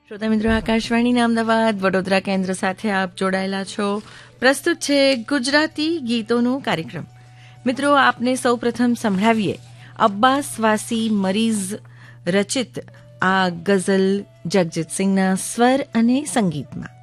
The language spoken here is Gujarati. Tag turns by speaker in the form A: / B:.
A: શ્રોતા મિત્રો, આકાશવાણીના અમદાવાદ વડોદરા કેન્દ્ર સાથે આપ જોડાયેલા છો. પ્રસ્તુત છે ગુજરાતી ગીતોનો કાર્યક્રમ. મિત્રો, આપને સૌ પ્રથમ સંભળાવીએ અબ્બાસ વાસી મરીઝ રચિત આ ગઝલ જગજીત સિંહના સ્વર અને સંગીતમાં.